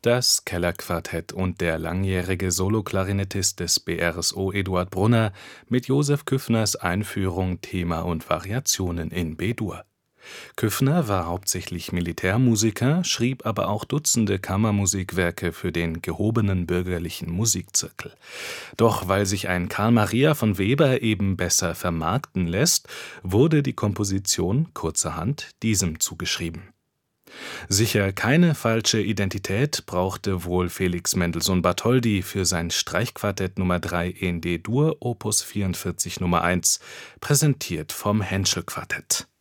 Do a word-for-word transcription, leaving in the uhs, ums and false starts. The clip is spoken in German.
Das Kellerquartett und der langjährige Soloklarinettist des B R S O Eduard Brunner mit Joseph Küffners Einführung, Thema und Variationen in B-Dur. Küffner war hauptsächlich Militärmusiker, schrieb aber auch Dutzende Kammermusikwerke für den gehobenen bürgerlichen Musikzirkel. Doch weil sich ein Carl Maria von Weber eben besser vermarkten lässt, wurde die Komposition kurzerhand diesem zugeschrieben. Sicher keine falsche Identität brauchte wohl Felix Mendelssohn Bartholdy für sein Streichquartett Nummer drei in D-Dur, Opus vierundvierzig Nummer eins, präsentiert vom Henschel Quartett.